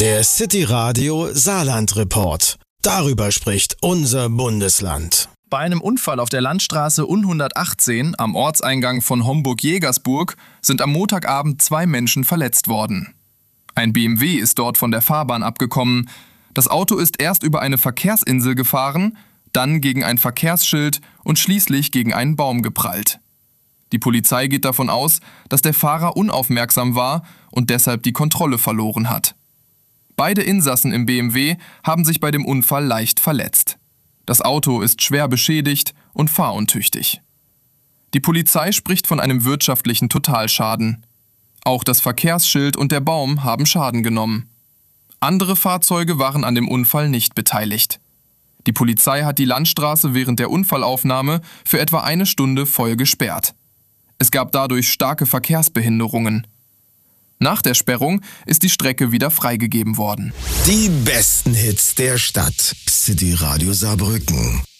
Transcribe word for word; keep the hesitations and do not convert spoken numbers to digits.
Der City Radio Saarland Report. Darüber spricht unser Bundesland. Bei einem Unfall auf der Landstraße U hundertachtzehn am Ortseingang von Homburg-Jägersburg sind am Montagabend zwei Menschen verletzt worden. Ein B M W ist dort von der Fahrbahn abgekommen. Das Auto ist erst über eine Verkehrsinsel gefahren, dann gegen ein Verkehrsschild und schließlich gegen einen Baum geprallt. Die Polizei geht davon aus, dass der Fahrer unaufmerksam war und deshalb die Kontrolle verloren hat. Beide Insassen im B M W haben sich bei dem Unfall leicht verletzt. Das Auto ist schwer beschädigt und fahruntüchtig. Die Polizei spricht von einem wirtschaftlichen Totalschaden. Auch das Verkehrsschild und der Baum haben Schaden genommen. Andere Fahrzeuge waren an dem Unfall nicht beteiligt. Die Polizei hat die Landstraße während der Unfallaufnahme für etwa eine Stunde voll gesperrt. Es gab dadurch starke Verkehrsbehinderungen. Nach der Sperrung ist die Strecke wieder freigegeben worden. Die besten Hits der Stadt. City Radio Saarbrücken.